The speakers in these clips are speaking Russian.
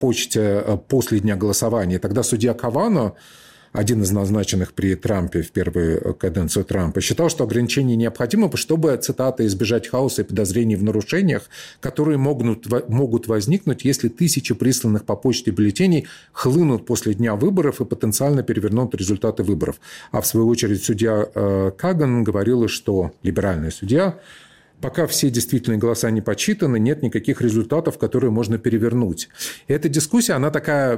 почте после дня голосования. Тогда судья Кавано, один из назначенных при Трампе в первую каденцию Трампа, считал, что ограничения необходимы, чтобы, цитата, «избежать хаоса и подозрений в нарушениях, которые могут возникнуть, если тысячи присланных по почте бюллетеней хлынут после дня выборов и потенциально перевернут результаты выборов». А в свою очередь судья Каган говорила, что либеральный судья, пока все действительные голоса не подсчитаны, нет никаких результатов, которые можно перевернуть. И эта дискуссия, она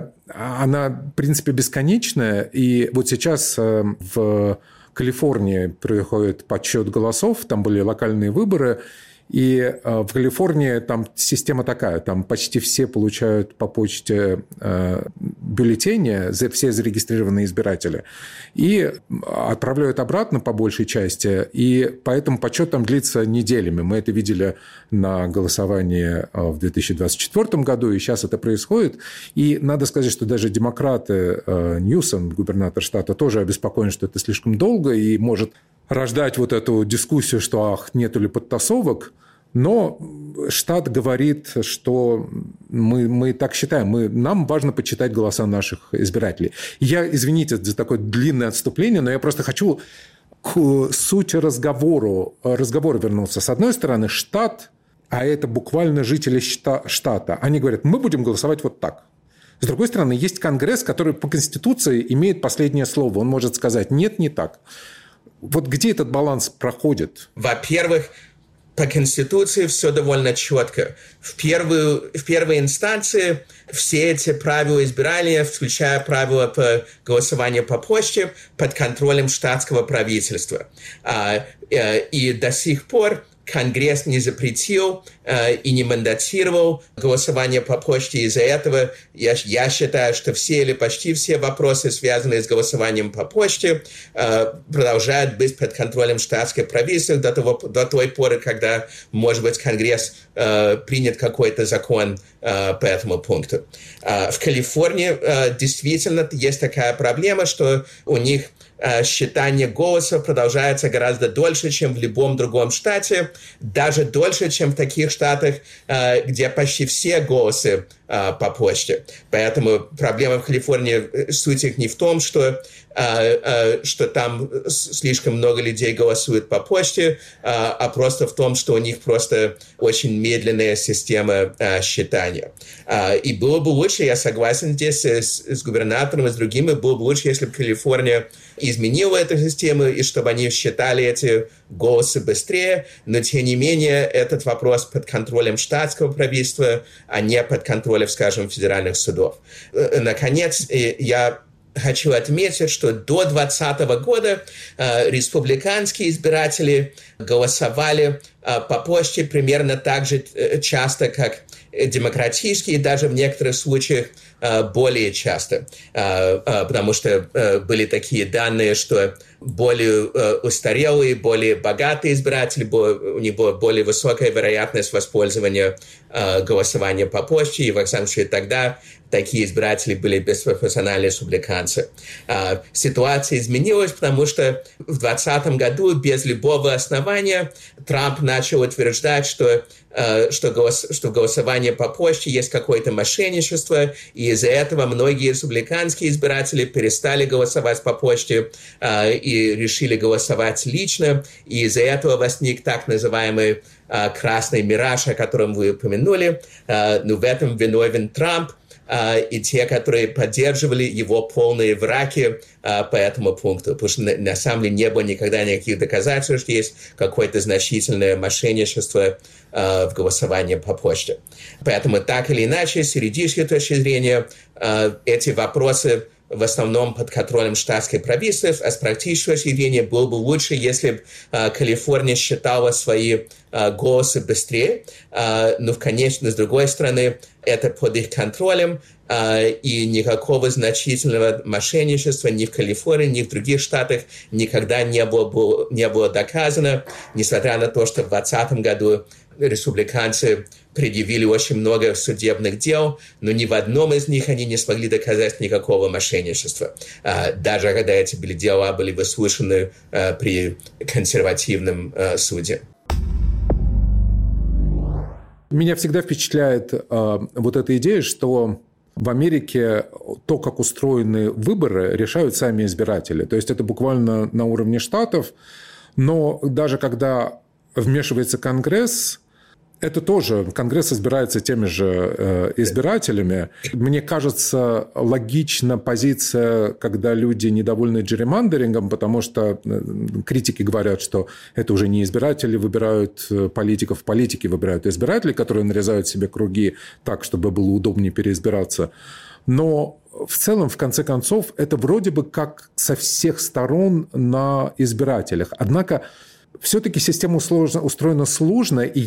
в принципе, бесконечная. И вот сейчас в Калифорнии происходит подсчет голосов, там были локальные выборы, и в Калифорнии там система такая, там почти все получают по почте бюллетени, все зарегистрированные избиратели, и отправляют обратно по большей части, и поэтому подсчет там длится неделями. Мы это видели на голосовании в 2024 году, и сейчас это происходит. И надо сказать, что даже демократы, Ньюсом, губернатор штата, тоже обеспокоены, что это слишком долго и может рождать вот эту дискуссию, что нету ли подтасовок. Но штат говорит, что мы так считаем, нам важно почитать голоса наших избирателей. Я, извините за такое длинное отступление, но я просто хочу к сути разговора вернуться. С одной стороны, штат, а это буквально жители штата, они говорят, мы будем голосовать вот так. С другой стороны, есть Конгресс, который по Конституции имеет последнее слово. Он может сказать «нет, не так». Вот где этот баланс проходит? Во-первых, по Конституции все довольно четко. В первой инстанции все эти правила избирания, включая правила по голосованию по почте, под контролем штатского правительства. И до сих пор Конгресс не запретил и не мандатировал голосование по почте. Из-за этого я считаю, что все или почти все вопросы, связанные с голосованием по почте, продолжают быть под контролем штатского правительства до той поры, когда, может быть, Конгресс принят какой-то закон по этому пункту. В Калифорнии действительно есть такая проблема, что у них считание голосов продолжается гораздо дольше, чем в любом другом штате, даже дольше, чем в таких штатах, где почти все голосы по почте. Поэтому проблема в Калифорнии, суть их не в том, что там слишком много людей голосуют по почте, а просто в том, что у них просто очень медленная система считания. И было бы лучше, я согласен здесь с губернатором и с другими, было бы лучше, если бы Калифорния изменила эту систему и чтобы они считали эти голосы быстрее, но тем не менее этот вопрос под контролем штатского правительства, а не под контролем, скажем, федеральных судов. Наконец, я хочу отметить, что до 2020 года республиканские избиратели голосовали по почте примерно так же часто, как демократические, даже в некоторых случаях более часто, потому что были такие данные, что более устарелые, более богатые избиратели, у них была более высокая вероятность воспользования голосованием по почте, и, во всяком случае, тогда такие избиратели были беспропорциональные республиканцы. Ситуация изменилась, потому что в 2020 году без любого основания Трамп начал утверждать, что в голосовании по почте есть какое-то мошенничество, и из-за этого многие республиканские избиратели перестали голосовать по почте и решили голосовать лично, и из-за этого возник так называемый красный мираж, о котором вы упомянули. Но в этом виновен Трамп и те, которые поддерживали его полные враки по этому пункту. Потому что на самом деле не было никогда никаких доказательств, что есть какое-то значительное мошенничество в голосовании по почте. Поэтому так или иначе, с юридической точки зрения, эти вопросы в основном под контролем штатских правительств, а с практической точки зрения было бы лучше, если бы Калифорния считала свои голосы быстрее, но, конечно, с другой стороны, это под их контролем, и никакого значительного мошенничества ни в Калифорнии, ни в других штатах никогда не было доказано, несмотря на то, что в 2020 году республиканцы предъявили очень много судебных дел, но ни в одном из них они не смогли доказать никакого мошенничества, даже когда эти дела были выслушаны при консервативном суде. Меня всегда впечатляет вот эта идея, что В Америке то, как устроены выборы, решают сами избиратели. То есть это буквально на уровне штатов. Но даже когда вмешивается Конгресс, это тоже, Конгресс избирается теми же избирателями. Мне кажется, логична позиция, когда люди недовольны джерримандерингом, потому что критики говорят, что это уже не избиратели выбирают политиков, политики выбирают избирателей, которые нарезают себе круги так, чтобы было удобнее переизбираться. Но в целом, в конце концов, это вроде бы как со всех сторон на избирателях. Однако все-таки система устроена сложно, и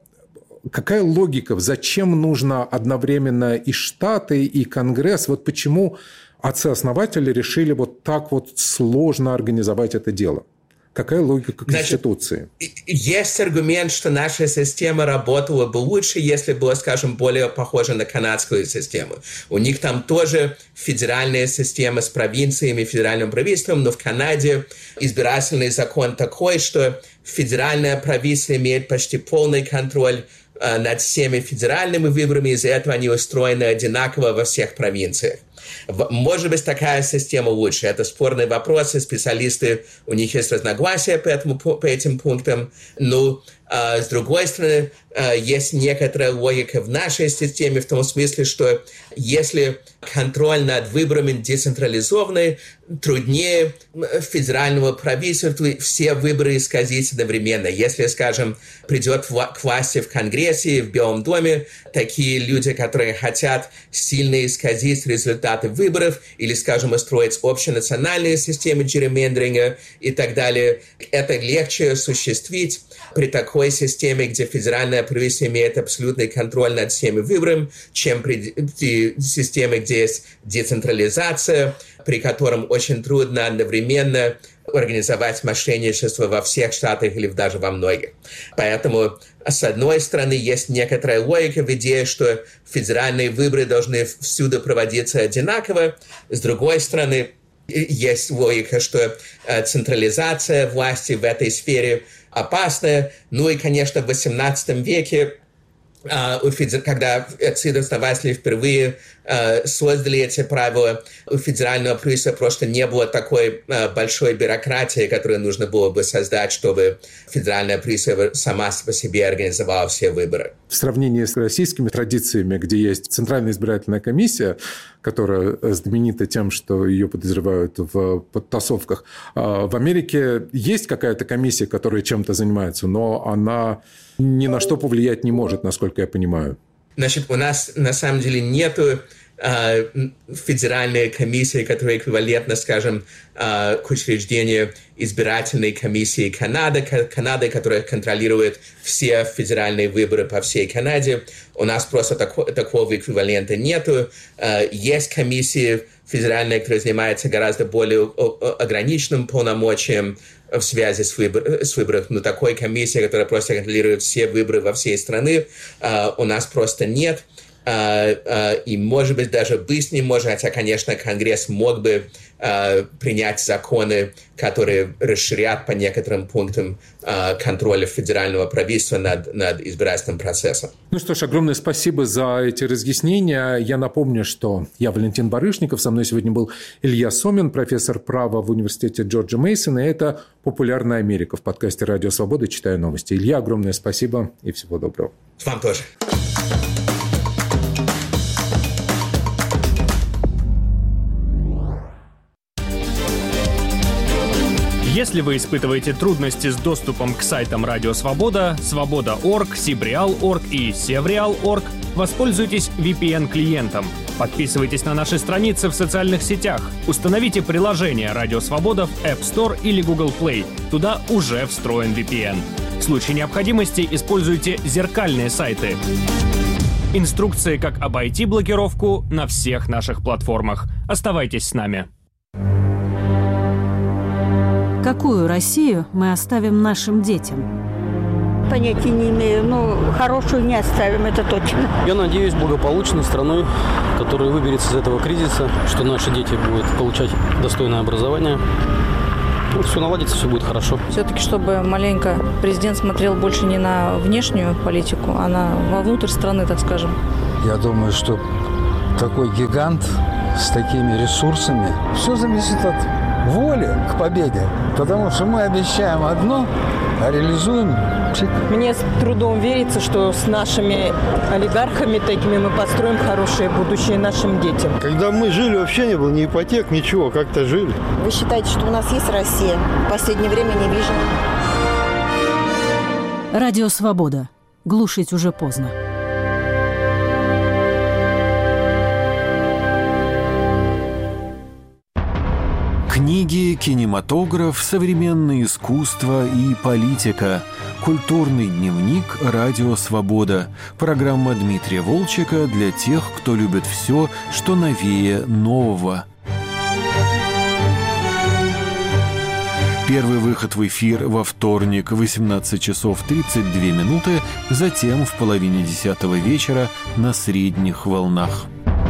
какая логика? Зачем нужно одновременно и Штаты, и Конгресс? Вот почему отцы-основатели решили вот так вот сложно организовать это дело? Какая логика Конституции? Есть аргумент, что наша система работала бы лучше, если была, скажем, более похожа на канадскую систему. У них там тоже федеральная система с провинциями, федеральным правительством, но в Канаде избирательный закон такой, что федеральное правительство имеет почти полный контроль над всеми федеральными выборами, из-за этого они устроены одинаково во всех провинциях. Может быть, такая система лучше. Это спорный вопрос, и специалисты, у них есть разногласия по этим пунктам. Но, с другой стороны, есть некоторая логика в нашей системе в том смысле, что если контроль над выборами децентрализованный, труднее федерального правительства все выборы исказить одновременно. Если, скажем, придет к власти в Конгрессе, в Белом доме, такие люди, которые хотят сильно исказить результаты выборов или, скажем, устроить общенациональные системы джерримендеринга и так далее, это легче осуществить при такой системе, где федеральное правительство имеет абсолютный контроль над всеми выборами, чем при системе, где есть децентрализация, при котором очень трудно одновременно организовать мошенничество во всех штатах или даже во многих. Поэтому, с одной стороны, есть некоторая логика в идее, что федеральные выборы должны всюду проводиться одинаково. С другой стороны, есть логика, что централизация власти в этой сфере опасная. Ну и, конечно, в XVIII веке, когда отцы-основатели впервые создали эти правила, у федерального правительства просто не было такой большой бюрократии, которую нужно было бы создать, чтобы федеральное правительство сама по себе организовало все выборы. В сравнении с российскими традициями, где есть Центральная избирательная комиссия, которая знаменита тем, что ее подозревают в подтасовках, в Америке есть какая-то комиссия, которая чем-то занимается, но она ни на что повлиять не может, насколько я понимаю. Значит, у нас на самом деле нету федеральной комиссии, которая эквивалентна, скажем, к учреждению избирательной комиссии Канады, которая контролирует все федеральные выборы по всей Канаде. У нас просто такого эквивалента нету. Есть комиссии федеральные, которые занимаются гораздо более ограниченным полномочиям в связи с выборами. Но такой комиссии, которая просто контролирует все выборы во всей стране, у нас просто нет. И, может быть, даже быть не может, хотя, конечно, Конгресс мог бы принять законы, которые расширят по некоторым пунктам контроля федерального правительства над избирательным процессом. Ну что ж, огромное спасибо за эти разъяснения. Я напомню, что я Валентин Барышников, со мной сегодня был Илья Сомин, профессор права в университете Джорджа Мейсона, и это «Популярная Америка» в подкасте «Радио Свобода. Читаю новости». Илья, огромное спасибо и всего доброго. Вам тоже. Если вы испытываете трудности с доступом к сайтам Радио Свобода, Свобода.орг, Сибреал.орг и Севреал.орг, воспользуйтесь VPN-клиентом. Подписывайтесь на наши страницы в социальных сетях. Установите приложение Радио Свобода в App Store или Google Play. Туда уже встроен VPN. В случае необходимости используйте зеркальные сайты. Инструкции, как обойти блокировку, на всех наших платформах. Оставайтесь с нами. Какую Россию мы оставим нашим детям? Понятия не имею, но хорошую не оставим, это точно. Я надеюсь, благополучной страной, которая выберется из этого кризиса, что наши дети будут получать достойное образование. Ну, все наладится, все будет хорошо. Все-таки, чтобы маленько президент смотрел больше не на внешнюю политику, а вовнутрь страны, так скажем. Я думаю, что такой гигант с такими ресурсами. Все зависит от воли к победе. Потому что мы обещаем одно, а реализуем. Мне с трудом верится, что с нашими олигархами такими мы построим хорошее будущее нашим детям. Когда мы жили, вообще не было ни ипотек, ничего, как-то жили. Вы считаете, что у нас есть Россия? В последнее время не вижу. Радио «Свобода». Глушить уже поздно. Книги, кинематограф, современное искусство и политика. Культурный дневник «Радио Свобода». Программа Дмитрия Волчека для тех, кто любит все, что новее нового. Первый выход в эфир во вторник, 18 часов 32 минуты, затем в половине 10 вечера на средних волнах.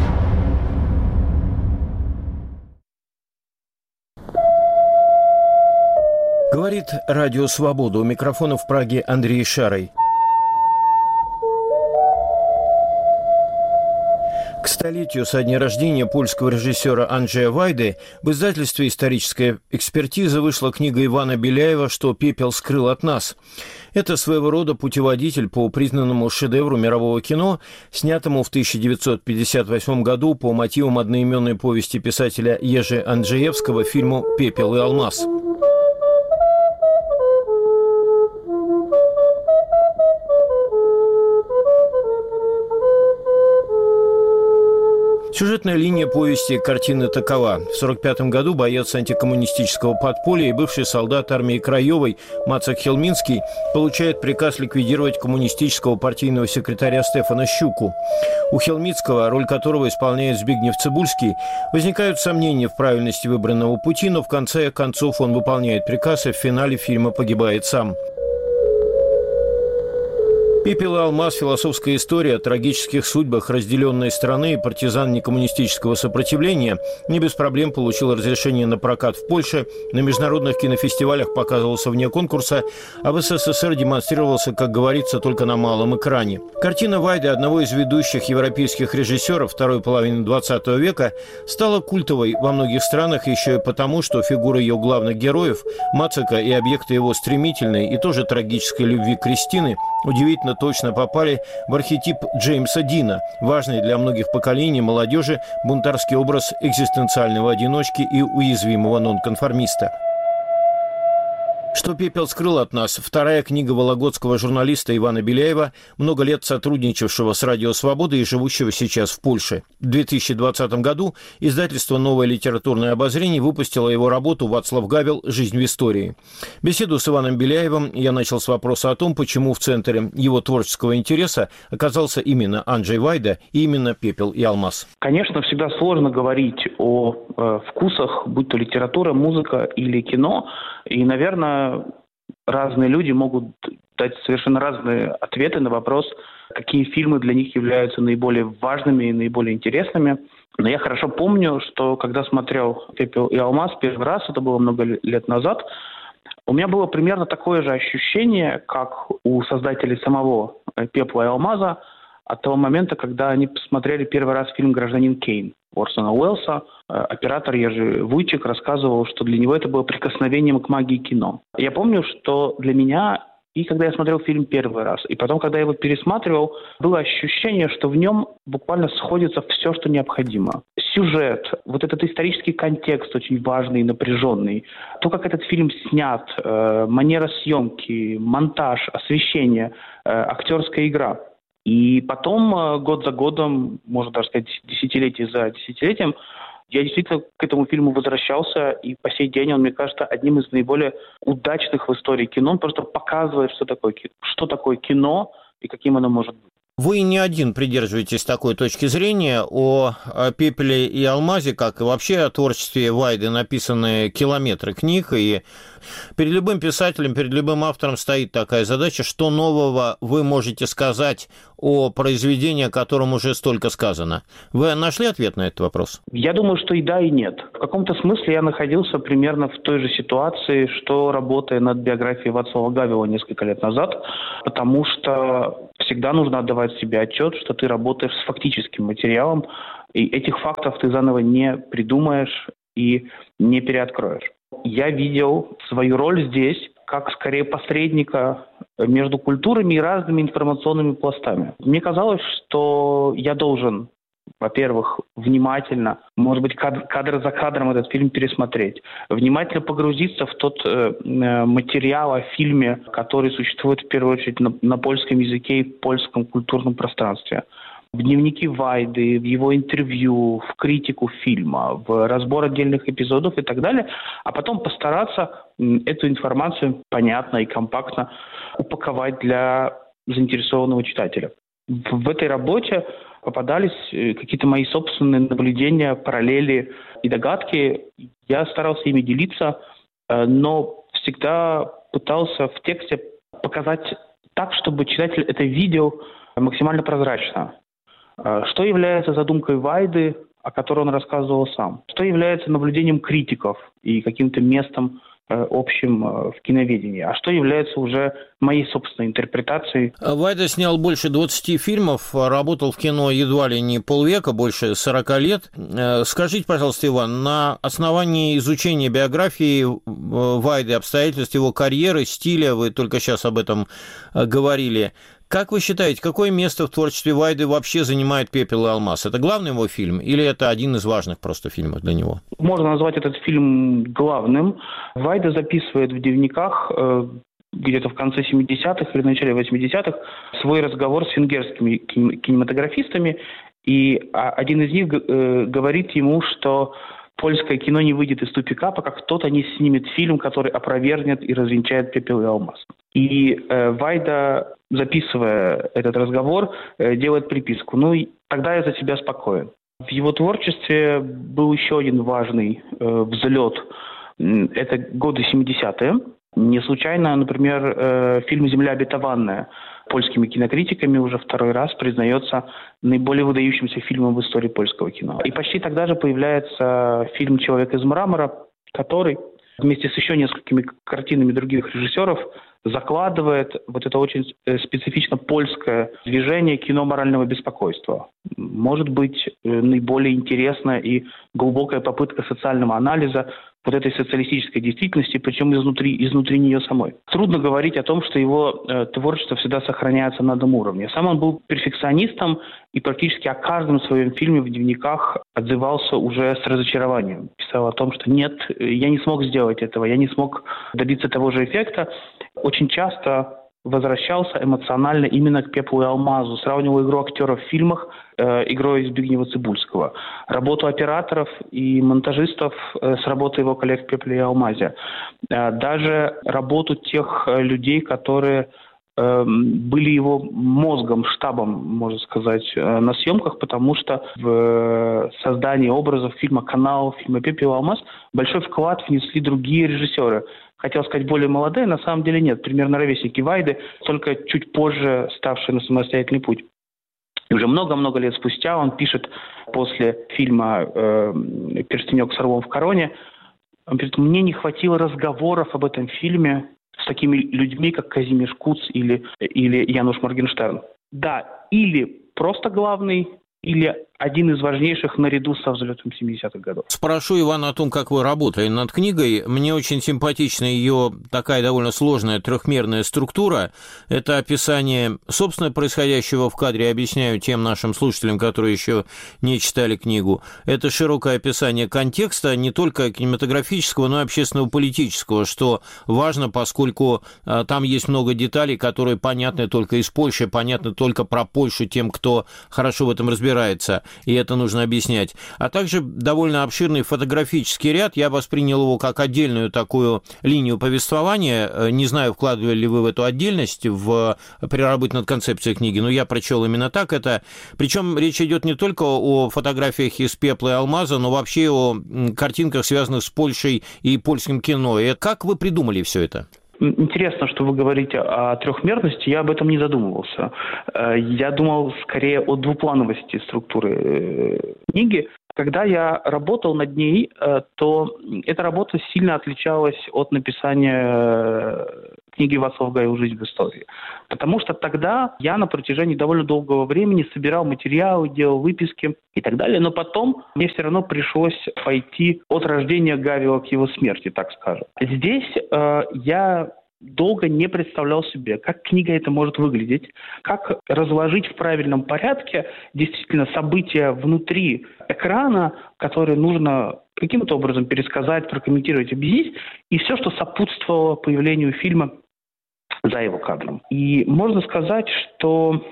Говорит Радио Свобода. У микрофона в Праге Андрей Шарой. К столетию со дня рождения польского режиссера Анджея Вайды в издательстве «Историческая экспертиза» вышла книга Ивана Беляева «Что пепел скрыл от нас». Это своего рода путеводитель по признанному шедевру мирового кино, снятому в 1958 году по мотивам одноименной повести писателя Ежи Анджеевского фильму «Пепел и алмаз». Сюжетная линия повести картины такова. В 1945 году боец антикоммунистического подполья и бывший солдат армии Краевой Мацак Хелминский получает приказ ликвидировать коммунистического партийного секретаря Стефана Щуку. У Хелминского, роль которого исполняет Збигнев Цибульский, возникают сомнения в правильности выбранного пути, но в конце концов он выполняет приказ и в финале фильма погибает сам. «Пепел и алмаз» – философская история о трагических судьбах разделенной страны и партизан некоммунистического сопротивления не без проблем получил разрешение на прокат в Польше, на международных кинофестивалях показывался вне конкурса, а в СССР демонстрировался, как говорится, только на малом экране. Картина Вайды, одного из ведущих европейских режиссеров второй половины XX века, стала культовой во многих странах еще и потому, что фигуры ее главных героев, Мацака и объекты его стремительной и тоже трагической любви Кристины, удивительно точно попали в архетип Джеймса Дина, важный для многих поколений молодежи бунтарский образ экзистенциального одиночки и уязвимого нонконформиста. «Что пепел скрыл от нас» – вторая книга вологодского журналиста Ивана Беляева, много лет сотрудничавшего с Радио Свобода и живущего сейчас в Польше. В 2020 году издательство «Новое литературное обозрение» выпустило его работу «Вацлав Гавел. Жизнь в истории». Беседу с Иваном Беляевым я начал с вопроса о том, почему в центре его творческого интереса оказался именно Анджей Вайда и именно «Пепел и алмаз». Конечно, всегда сложно говорить о вкусах, будь то литература, музыка или кино. И, наверное, разные люди могут дать совершенно разные ответы на вопрос, какие фильмы для них являются наиболее важными и наиболее интересными. Но я хорошо помню, что когда смотрел «Пепел и алмаз» первый раз, это было много лет назад, у меня было примерно такое же ощущение, как у создателей самого «Пепла и алмаза», от того момента, когда они посмотрели первый раз фильм «Гражданин Кейн» Орсона Уэллса. Оператор Ежи Вуйчик рассказывал, что для него это было прикосновением к магии кино. Я помню, что для меня, и когда я смотрел фильм первый раз, и потом, когда я его пересматривал, было ощущение, что в нем буквально сходится все, что необходимо. Сюжет, вот этот исторический контекст очень важный и напряженный, то, как этот фильм снят, манера съемки, монтаж, освещение, актерская игра. И потом, год за годом, можно даже сказать, десятилетие за десятилетием, я действительно к этому фильму возвращался, и по сей день он, мне кажется, одним из наиболее удачных в истории кино. Он просто показывает, что такое кино и каким оно может быть. Вы не один придерживаетесь такой точки зрения. О «Пепеле и алмазе», как и вообще о творчестве Вайды, написаны километры книг, и перед любым писателем, перед любым автором стоит такая задача, что нового вы можете сказать о произведении, о котором уже столько сказано. Вы нашли ответ на этот вопрос? Я думаю, что и да, и нет. В каком-то смысле я находился примерно в той же ситуации, что работая над биографией Вацлава Гавела несколько лет назад, потому что всегда нужно отдавать себе отчет, что ты работаешь с фактическим материалом, И этих фактов ты заново не придумаешь и не переоткроешь. Я видел свою роль здесь как скорее посредника между культурами и разными информационными пластами. Мне казалось, что я должен, во-первых, внимательно, может быть, кадр за кадром этот фильм пересмотреть, внимательно погрузиться в тот материал о фильме, который существует в первую очередь на польском языке и польском культурном пространстве. В дневники Вайды, в его интервью, в критику фильма, в разбор отдельных эпизодов и так далее, а потом постараться эту информацию понятно и компактно упаковать для заинтересованного читателя. В этой работе попадались какие-то мои собственные наблюдения, параллели и догадки. Я старался ими делиться, но всегда пытался в тексте показать так, чтобы читатель это видел максимально прозрачно. Что является задумкой Вайды, о которой он рассказывал сам? Что является наблюдением критиков и каким-то местом общим в киноведении? А что является уже моей собственной интерпретацией? Вайда снял больше 20 фильмов, работал в кино едва ли не полвека, больше 40 лет. Скажите, пожалуйста, Иван, на основании изучения биографии Вайды, обстоятельств его карьеры, стиля, вы только сейчас об этом говорили, как вы считаете, какое место в творчестве Вайды вообще занимает «Пепел и алмаз»? Это главный его фильм или это один из важных просто фильмов для него? Можно назвать этот фильм главным. Вайда записывает в дневниках где-то в конце 70-х или в начале 80-х свой разговор с венгерскими кинематографистами, и один из них говорит ему, что польское кино не выйдет из тупика, пока кто-то не снимет фильм, который опровергнет и развенчает «Пепел и алмаз». И Вайда, записывая этот разговор, делает приписку. И тогда я за тебя спокоен. В его творчестве был еще один важный взлет. Это годы 70-е. Не случайно, например, фильм «Земля обетованная» польскими кинокритиками уже второй раз признается наиболее выдающимся фильмом в истории польского кино. И почти тогда же появляется фильм «Человек из мрамора», который вместе с еще несколькими картинами других режиссеров закладывает вот это очень специфично польское движение кино морального беспокойства. Может быть, наиболее интересная и глубокая попытка социального анализа вот этой социалистической действительности, причем изнутри нее самой. Трудно говорить о том, что его творчество всегда сохраняется на одном уровне. Сам он был перфекционистом и практически о каждом своем фильме в дневниках отзывался уже с разочарованием. Писал о том, что нет, я не смог сделать этого, я не смог добиться того же эффекта. Очень часто возвращался эмоционально именно к «Пеплу и алмазу», сравнивал игру актеров в фильмах игрой Збигнева Цибульского, работу операторов и монтажистов с работой его коллег в «Пепле и алмазе», даже работу тех людей, которые были его мозгом, штабом, можно сказать, на съемках, потому что в создании образов фильма «Канал», фильма «Пепел и алмаз» большой вклад внесли другие режиссеры. Хотел сказать, более молодые, на самом деле нет. Примерно ровесники Вайды, только чуть позже ставшие на самостоятельный путь. И уже много-много лет спустя он пишет после фильма «Перстенек с орлом в короне», он говорит, мне не хватило разговоров об этом фильме с такими людьми, как Казимир Куц или Януш Моргенштерн. Да, или просто главный, или один из важнейших наряду со взлетом 70-х годов. Спрошу Ивана о том, как вы работали над книгой. Мне очень симпатична ее такая довольно сложная трехмерная структура. Это описание, собственно, происходящего в кадре. Я объясняю тем нашим слушателям, которые еще не читали книгу. Это широкое описание контекста, не только кинематографического, но и общественно-политического, что важно, поскольку там есть много деталей, которые понятны только из Польши, понятны только про Польшу тем, кто хорошо в этом разбирается. И это нужно объяснять. А также довольно обширный фотографический ряд. Я воспринял его как отдельную такую линию повествования. Не знаю, вкладывали ли вы в эту отдельность при работе над концепцией книги, но я прочел именно так это. Причем речь идет не только о фотографиях из «Пепла и алмаза», но вообще о картинках, связанных с Польшей и польским кино. И как вы придумали все это? Интересно, что вы говорите о трехмерности, я об этом не задумывался. Я думал скорее о двуплановости структуры книги. Когда я работал над ней, то эта работа сильно отличалась от написания книги Вацлава Гайо «Жизнь в истории». Потому что тогда я на протяжении довольно долгого времени собирал материалы, делал выписки и так далее. Но потом мне все равно пришлось пойти от рождения Гавела к его смерти, так скажем. Здесь я долго не представлял себе, как книга эта может выглядеть, как разложить в правильном порядке действительно события внутри экрана, которые нужно каким-то образом пересказать, прокомментировать, объяснить, и все, что сопутствовало появлению фильма за его кадром. И можно сказать, что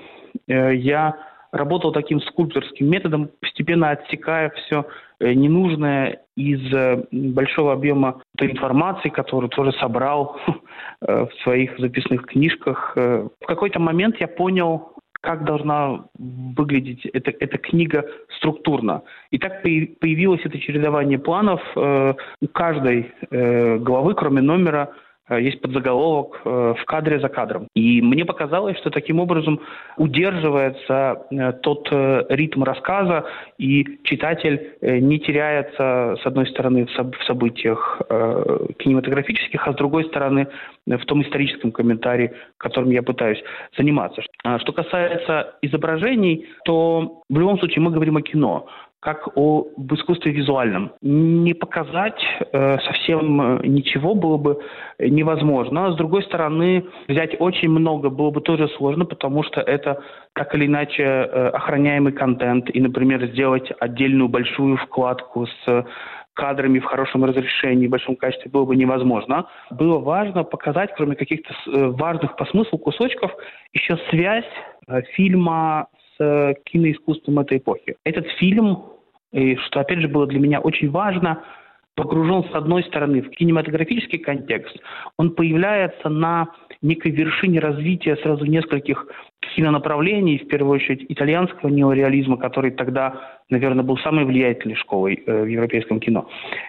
я работал таким скульпторским методом, постепенно отсекая все ненужное из большого объема той информации, которую тоже собрал в своих записных книжках. В какой-то момент я понял, как должна выглядеть эта книга структурно. И так появилось это чередование планов. У каждой главы, кроме номера, есть подзаголовок «В кадре за кадром». И мне показалось, что таким образом удерживается тот ритм рассказа, и читатель не теряется, с одной стороны, в событиях кинематографических, а с другой стороны, в том историческом комментарии, которым я пытаюсь заниматься. Что касается изображений, то в любом случае мы говорим о кино, как об искусстве визуальном. Не показать совсем ничего было бы невозможно. А с другой стороны, взять очень много было бы тоже сложно, потому что это так или иначе охраняемый контент. И, например, сделать отдельную большую вкладку с кадрами в хорошем разрешении, в большом качестве было бы невозможно. Было важно показать, кроме каких-то важных по смыслу кусочков, еще связь фильма с киноискусством этой эпохи. Этот фильм, и что опять же было для меня очень важно, погружен с одной стороны в кинематографический контекст. Он появляется на некой вершине развития сразу нескольких кинонаправлений, в первую очередь итальянского неореализма, который тогда, наверное, был самой влиятельной школой в европейском кино,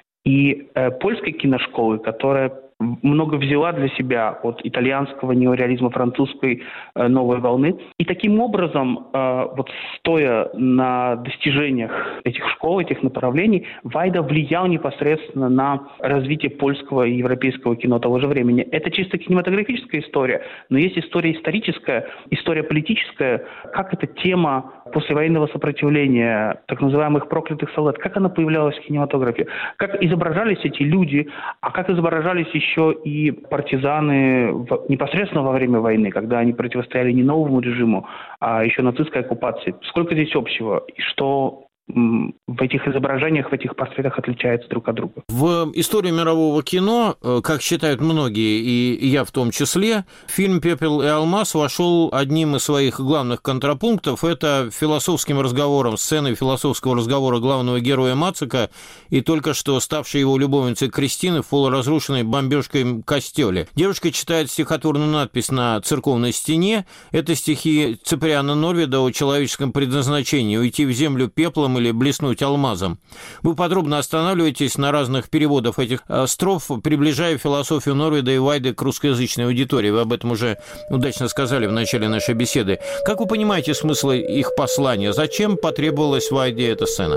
и польской киношколы, которая много взяла для себя от итальянского неореализма, французской новой волны. И таким образом, вот стоя на достижениях этих школ, этих направлений, Вайда влиял непосредственно на развитие польского и европейского кино того же времени. Это чисто кинематографическая история, но есть история историческая, история политическая, как эта тема послевоенного сопротивления, так называемых проклятых солдат, как она появлялась в кинематографе, как изображались эти люди, а как изображались еще и партизаны непосредственно во время войны, когда они противостояли не новому режиму, а еще нацистской оккупации. Сколько здесь общего? И что в этих изображениях, в этих портретах отличается друг от друга? В историю мирового кино, как считают многие, и я в том числе, фильм «Пепел и алмаз» вошел одним из своих главных контрапунктов. Это философским разговором, сценой философского разговора главного героя Мацика и только что ставшей его любовницей Кристины в полуразрушенной бомбежкой костеле. Девушка читает стихотворную надпись на церковной стене. Это стихи Циприана Норвида о человеческом предназначении – уйти в землю пеплом или блеснуть алмазом. Вы подробно останавливаетесь на разных переводах этих строф, приближая философию Норвида и Вайды к русскоязычной аудитории. Вы об этом уже удачно сказали в начале нашей беседы. Как вы понимаете смысл их послания? Зачем потребовалась Вайде эта сцена?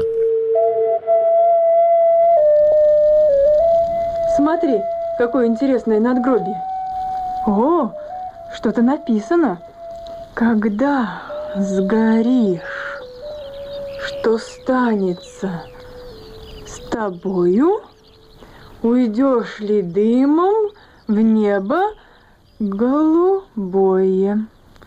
Смотри, какое интересное надгробие. О, что-то написано. Когда сгоришь, что станется с тобою? Уйдешь ли дымом в небо голубое?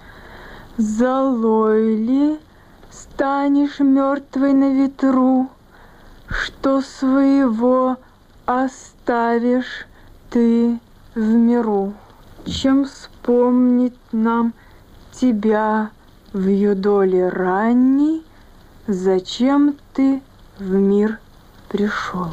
Золой ли станешь мертвой на ветру, что своего оставишь ты в миру? Чем вспомнить нам тебя в юдоле ранней? Зачем ты в мир пришел?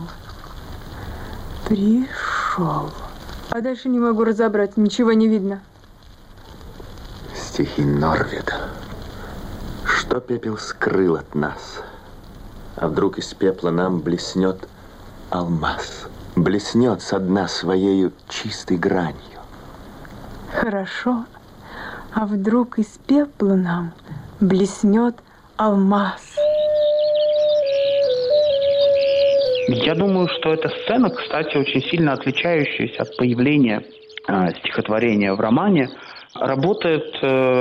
Пришел. А дальше не могу разобрать, ничего не видно. Стихи Норвида. Что пепел скрыл от нас? А вдруг из пепла нам блеснет алмаз? Блеснет со дна своею чистой гранью. Хорошо. А вдруг из пепла нам блеснет алмаз? Я думаю, что эта сцена, кстати, очень сильно отличающаяся от появления стихотворения в романе, работает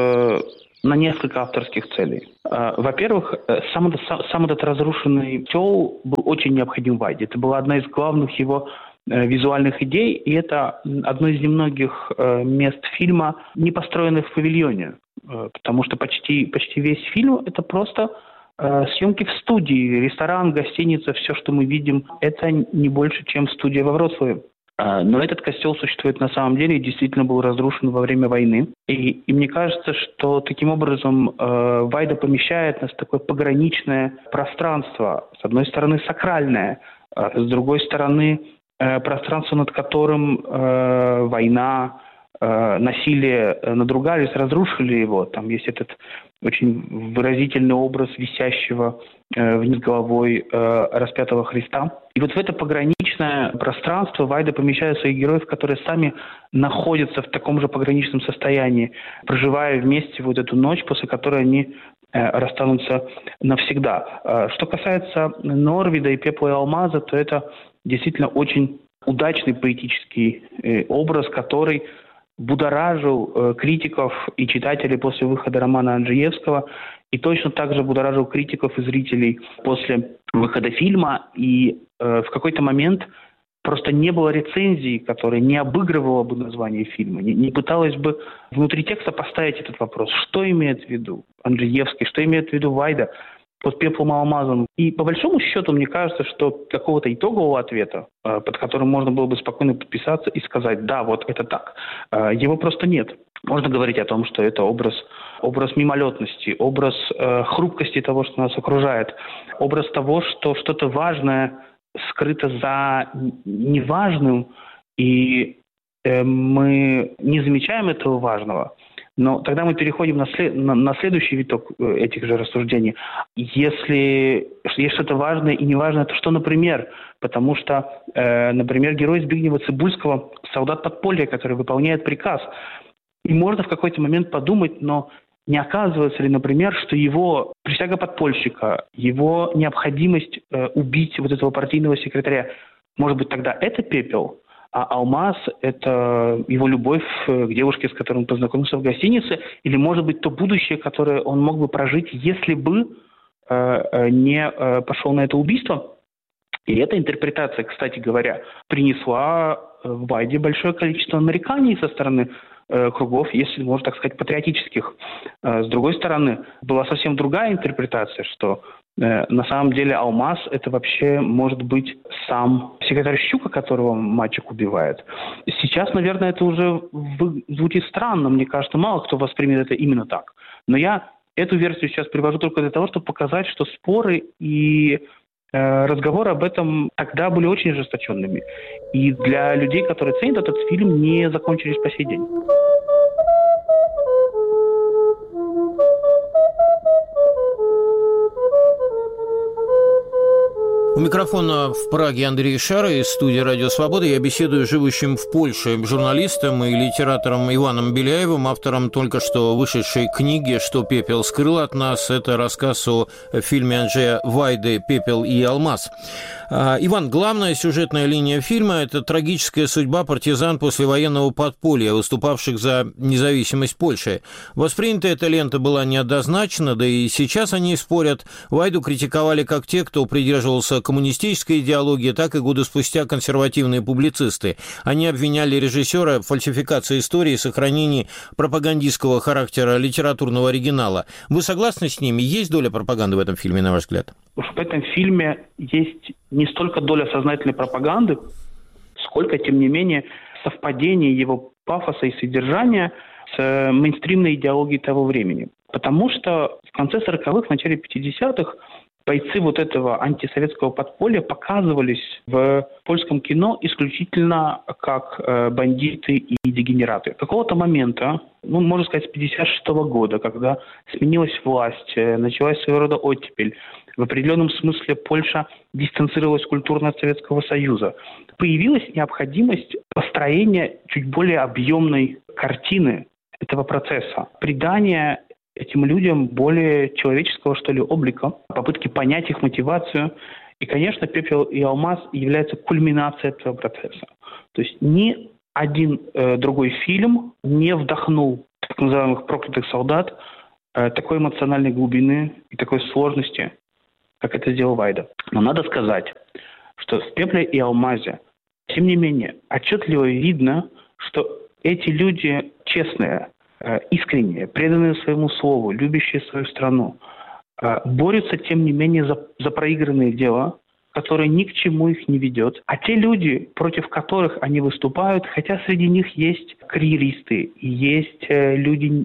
на несколько авторских целей. Во-первых, сам этот разрушенный котел был очень необходим Вайде. Это была одна из главных его визуальных идей, и это одно из немногих мест фильма, не построенных в павильоне, потому что почти весь фильм — это просто съемки в студии, ресторан, гостиница, все, что мы видим, это не больше, чем студия во Вроцлаве. Но этот костел существует на самом деле и действительно был разрушен во время войны. И мне кажется, что таким образом Вайда помещает нас в такое пограничное пространство. С одной стороны, сакральное, с другой стороны, пространство, над которым война, насилие надругались, разрушили его. Там есть этот очень выразительный образ висящего вниз головой распятого Христа. И вот в это пограничное пространство Вайда помещает своих героев, которые сами находятся в таком же пограничном состоянии, проживая вместе вот эту ночь, после которой они расстанутся навсегда. Что касается Норвида и Пепла и Алмаза, то это действительно очень удачный поэтический образ, который будоражил критиков и читателей после выхода романа Анджеевского, и точно так же будоражил критиков и зрителей после выхода фильма. И в какой-то момент просто не было рецензии, которая не обыгрывала бы название фильма, не пыталась бы внутри текста поставить этот вопрос. Что имеет в виду Анджеевский, что имеет в виду Вайда под «Пеплом и алмазом». И по большому счету, мне кажется, что какого-то итогового ответа, под которым можно было бы спокойно подписаться и сказать: да, вот это так, его просто нет. Можно говорить о том, что это образ мимолетности, образ хрупкости того, что нас окружает, образ того, что что-то важное скрыто за неважным, и мы не замечаем этого важного. Но тогда мы переходим на следующий виток этих же рассуждений. Если есть что-то важное и неважное, то что, например? Потому что, например, герой Збигнева Цибульского – солдат подполья, который выполняет приказ. И можно в какой-то момент подумать, но не оказывается ли, например, что его присяга подпольщика, его необходимость убить вот этого партийного секретаря, может быть, тогда это пепел? А алмаз – это его любовь к девушке, с которой он познакомился в гостинице, или, может быть, то будущее, которое он мог бы прожить, если бы не пошел на это убийство. И эта интерпретация, кстати говоря, принесла в Вайде большое количество нареканий со стороны кругов, если можно так сказать, патриотических. С другой стороны, была совсем другая интерпретация, что на самом деле алмаз – это вообще может быть сам секретарь Щука, которого мальчик убивает. Сейчас, наверное, это уже звучит странно. Мне кажется, мало кто воспримет это именно так. Но я эту версию сейчас привожу только для того, чтобы показать, что споры и разговоры об этом тогда были очень ожесточенными. И для людей, которые ценят этот фильм, не закончились по сей день. У микрофона в Праге Андрей Шара из студии «Радио Свобода». Я беседую с живущим в Польше журналистом и литератором Иваном Беляевым, автором только что вышедшей книги «Что пепел скрыл от нас». Это рассказ о фильме Анджея Вайды «Пепел и алмаз». Иван, главная сюжетная линия фильма – это трагическая судьба партизан послевоенного подполья, выступавших за независимость Польши. Воспринята эта лента была неоднозначно, да и сейчас они спорят. Вайду критиковали как те, кто придерживался коммунистической идеологии, так и годы спустя консервативные публицисты. Они обвиняли режиссера в фальсификации истории и сохранении пропагандистского характера литературного оригинала. Вы согласны с ними? Есть доля пропаганды в этом фильме, на ваш взгляд? В этом фильме есть не столько доля сознательной пропаганды, сколько, тем не менее, совпадение его пафоса и содержания с мейнстримной идеологией того времени. Потому что в конце 40-х, в начале 50-х бойцы вот этого антисоветского подполья показывались в польском кино исключительно как бандиты и дегенераты. С какого-то момента, можно сказать, с 56-го года, когда сменилась власть, началась своего рода оттепель, в определенном смысле Польша дистанцировалась культурно от Советского Союза. Появилась необходимость построения чуть более объемной картины этого процесса, придания этим людям более человеческого, что ли, облика, попытки понять их мотивацию И, конечно, «Пепел и алмаз» является кульминацией этого процесса. То есть ни один другой фильм не вдохнул так называемых «проклятых солдат» такой эмоциональной глубины и такой сложности, как это сделал Вайда. Но надо сказать, что в «Пепле и алмазе», тем не менее, отчетливо видно, что эти люди честные, искренние, преданные своему слову, любящие свою страну, борются, тем не менее, за проигранные дела, которое ни к чему их не ведет. А те люди, против которых они выступают, хотя среди них есть карьеристы, есть люди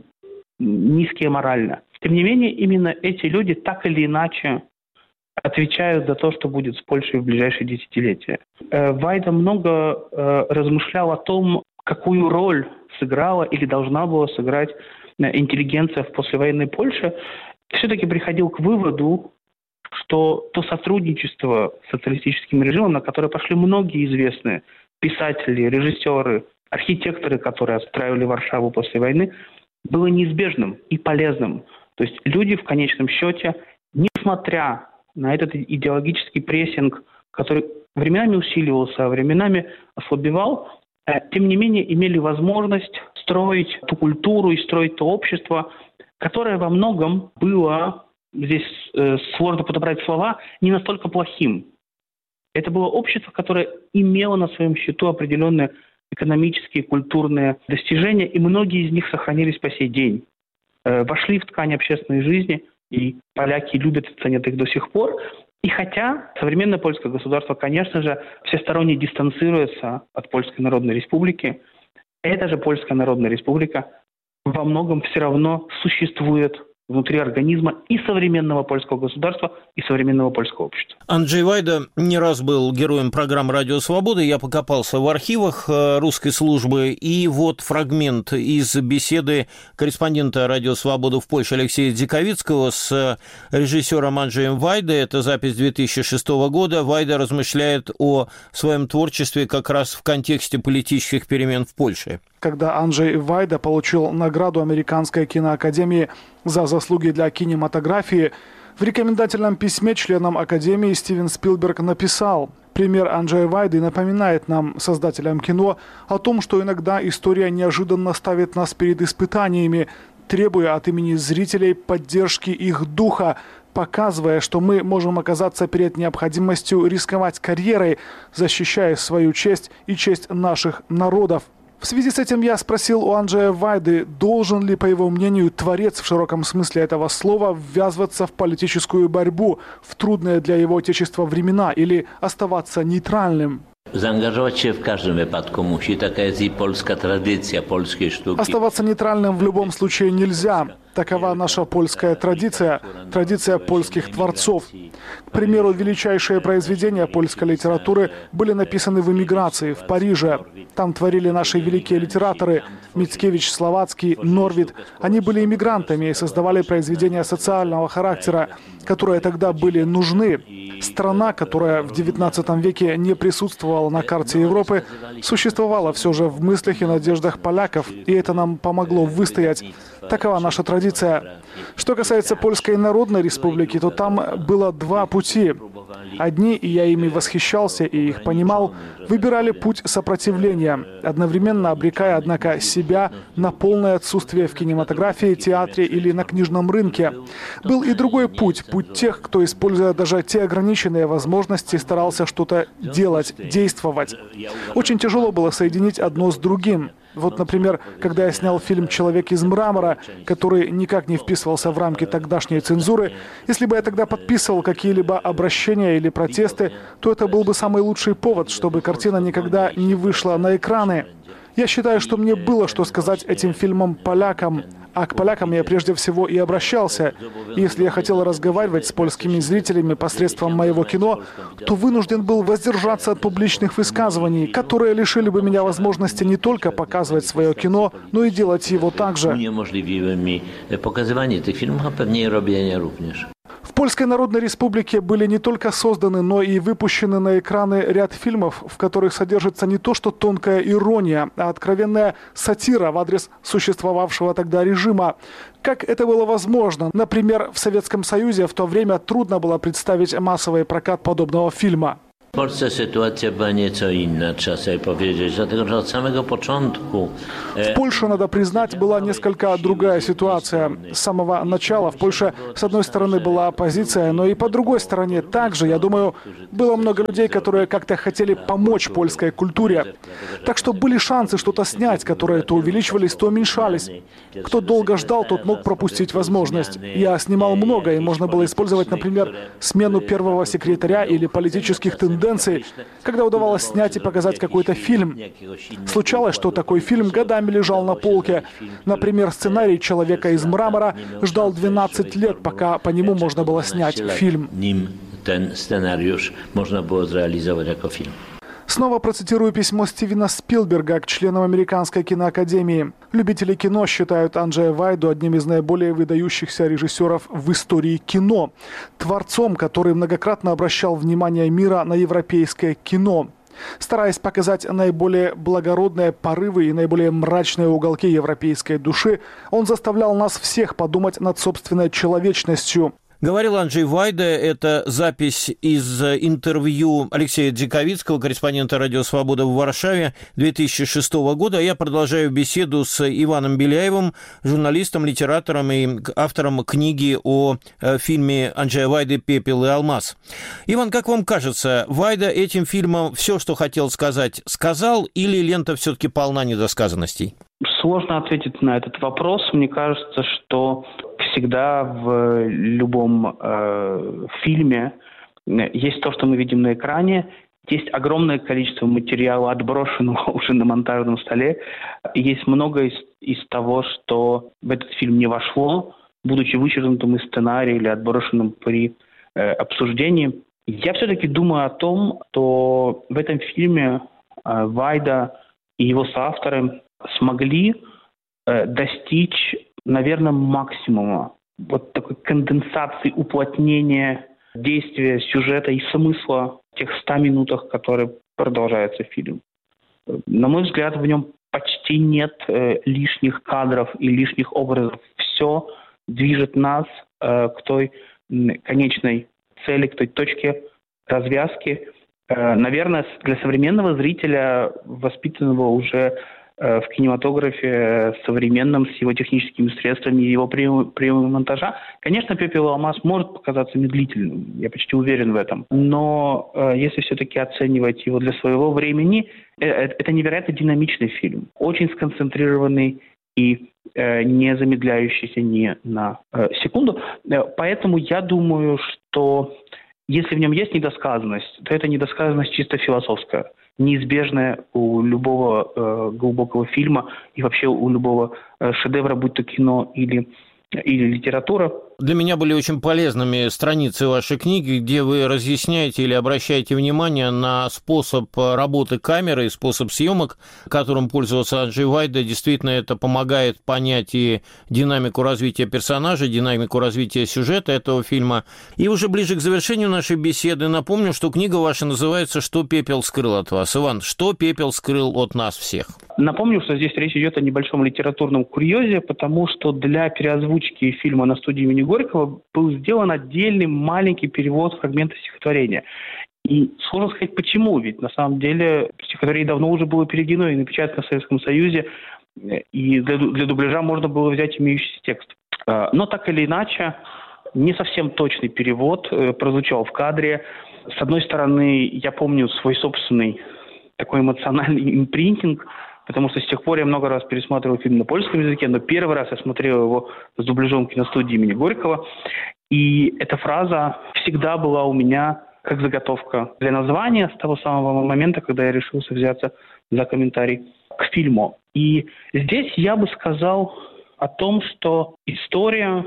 низкие морально, тем не менее, именно эти люди так или иначе отвечают за то, что будет с Польшей в ближайшие десятилетия. Вайда много размышлял о том, какую роль сыграла или должна была сыграть интеллигенция в послевоенной Польше. Все-таки приходил к выводу, что то сотрудничество с социалистическим режимом, на которое пошли многие известные писатели, режиссеры, архитекторы, которые отстраивали Варшаву после войны, было неизбежным и полезным. То есть люди в конечном счете, несмотря на этот идеологический прессинг, который временами усиливался, а временами ослабевал, тем не менее имели возможность строить ту культуру и строить то общество, которое во многом было, здесь сложно подобрать слова, не настолько плохим. Это было общество, которое имело на своем счету определенные экономические, культурные достижения, и многие из них сохранились по сей день. Вошли в ткань общественной жизни, и поляки любят и ценят их до сих пор. И хотя современное польское государство, конечно же, всесторонне дистанцируется от Польской Народной Республики, эта же Польская Народная Республика во многом все равно существует внутри организма и современного польского государства, и современного польского общества. Анджей Вайда не раз был героем программы «Радио Свобода». Я покопался в архивах русской службы, и вот фрагмент из беседы корреспондента «Радио Свобода» в Польше Алексея Дзиковицкого с режиссером Анджеем Вайда. Это запись 2006 года. Вайда размышляет о своем творчестве как раз в контексте политических перемен в Польше. Когда Анджей Вайда получил награду Американской киноакадемии за заслуги для кинематографии, в рекомендательном письме членам Академии Стивен Спилберг написал: «Пример Анджея Вайды напоминает нам, создателям кино, о том, что иногда история неожиданно ставит нас перед испытаниями, требуя от имени зрителей поддержки их духа, показывая, что мы можем оказаться перед необходимостью рисковать карьерой, защищая свою честь и честь наших народов». В связи с этим я спросил у Анджея Вайды, должен ли, по его мнению, творец в широком смысле этого слова ввязываться в политическую борьбу в трудные для его отечества времена или оставаться нейтральным. Заангажировать się w każdym wypadku musi, taka jest i polska tradycja polskiej sztuki. Оставаться нейтральным в любом случае нельзя. Такова наша польская традиция, традиция польских творцов. К примеру, величайшие произведения польской литературы были написаны в эмиграции, в Париже. Там творили наши великие литераторы Мицкевич, Словацкий, Норвид. Они были эмигрантами и создавали произведения социального характера, которые тогда были нужны. Страна, которая в XIX веке не присутствовала на карте Европы, существовала все же в мыслях и надеждах поляков, и это нам помогло выстоять. Такова наша традиция. Что касается Польской Народной Республики, то там было два пути. Одни, и я ими восхищался и их понимал, выбирали путь сопротивления, одновременно обрекая, однако, себя на полное отсутствие в кинематографии, театре или на книжном рынке. Был и другой путь, путь тех, кто, используя даже те ограниченные возможности, старался что-то делать, действовать. Очень тяжело было соединить одно с другим. Вот, например, когда я снял фильм «Человек из мрамора», который никак не вписывался в рамки тогдашней цензуры, если бы я тогда подписывал какие-либо обращения или протесты, то это был бы самый лучший повод, чтобы картина никогда не вышла на экраны. Я считаю, что мне было что сказать этим фильмом полякам, а к полякам я прежде всего и обращался. И если я хотел разговаривать с польскими зрителями посредством моего кино, то вынужден был воздержаться от публичных высказываний, которые лишили бы меня возможности не только показывать свое кино, но и делать его также. Uniemożliwiły mi pokazywanie tych filmów, a pewnie i robienie również. В Польской Народной Республике были не только созданы, но и выпущены на экраны ряд фильмов, в которых содержится не то что тонкая ирония, а откровенная сатира в адрес существовавшего тогда режима. Как это было возможно? Например, в Советском Союзе в то время трудно было представить массовый прокат подобного фильма. W Polsce sytuacja była nieco inna, trzeba sobie powiedzieć, dlatego że od samego początku... В Польше, надо признать, была несколько другая ситуация. С самого начала в Польше, с одной стороны, была оппозиция, но и по другой стороне также, я думаю, было много людей, которые как-то хотели помочь польской культуре. Так что были шансы что-то снять, которые то увеличивались, то уменьшались. Кто долго ждал, тот мог пропустить возможность. Я снимал много, и можно было использовать, например, смену первого секретаря или политических тенденций, когда удавалось снять и показать какой-то фильм. Случалось, что такой фильм годами лежал на полке. Например, сценарий «Человека из мрамора» ждал 12 лет, пока по нему можно было снять фильм. Снова процитирую письмо Стивена Спилберга к членам Американской киноакадемии. Любители кино считают Анджея Вайду одним из наиболее выдающихся режиссеров в истории кино. Творцом, который многократно обращал внимание мира на европейское кино. Стараясь показать наиболее благородные порывы и наиболее мрачные уголки европейской души, он заставлял нас всех подумать над собственной человечностью. Говорил Анджей Вайда. Это запись из интервью Алексея Дзиковицкого, корреспондента «Радио Свобода» в Варшаве 2006 года. Я продолжаю беседу с Иваном Беляевым, журналистом, литератором и автором книги о фильме Анджея Вайды «Пепел и алмаз». Иван, как вам кажется, Вайда этим фильмом все, что хотел сказать, сказал, или лента все-таки полна недосказанностей? Сложно ответить на этот вопрос. Мне кажется, что всегда в любом фильме есть то, что мы видим на экране, есть огромное количество материала, отброшенного уже на монтажном столе, и есть многое из того, что в этот фильм не вошло, будучи вычеркнутым из сценария или отброшенным при обсуждении. Я все-таки думаю о том, что в этом фильме Вайда и его соавторы смогли достичь, наверное, максимума вот такой конденсации, уплотнения действия, сюжета и смысла в тех 100 минутах, которые продолжается фильм. На мой взгляд, в нем почти нет лишних кадров и лишних образов. Все движет нас к той конечной цели, к той точке развязки. Наверное, для современного зрителя, воспитанного уже в кинематографе современном, с его техническими средствами и его приемами монтажа, конечно, «Пепел и алмаз» может показаться медлительным, я почти уверен в этом. Но если все-таки оценивать его для своего времени, это невероятно динамичный фильм, очень сконцентрированный и не замедляющийся ни на секунду. Поэтому я думаю, что если в нем есть недосказанность, то это недосказанность чисто философская, неизбежная у любого глубокого фильма и вообще у любого шедевра, будь то кино или литература. Для меня были очень полезными страницы вашей книги, где вы разъясняете или обращаете внимание на способ работы камеры и способ съемок, которым пользовался Анджей Вайда. Действительно, это помогает понять и динамику развития персонажей, динамику развития сюжета этого фильма. И уже ближе к завершению нашей беседы напомню, что книга ваша называется «Что пепел скрыл от вас». Иван, что пепел скрыл от нас всех? Напомню, что здесь речь идет о небольшом литературном курьезе, потому что для переозвучки фильма на студии имени Горького был сделан отдельный маленький перевод фрагмента стихотворения. И сложно сказать, почему, ведь на самом деле стихотворение давно уже было переведено и напечатано в Советском Союзе, и для дубляжа можно было взять имеющийся текст. Но так или иначе, не совсем точный перевод прозвучал в кадре. С одной стороны, я помню свой собственный такой эмоциональный импринтинг, потому что с тех пор я много раз пересматривал фильм на польском языке, но первый раз я смотрел его с дубляжом киностудии имени Горького, и эта фраза всегда была у меня как заготовка для названия с того самого момента, когда я решился взяться за комментарий к фильму. И здесь я бы сказал о том, что история,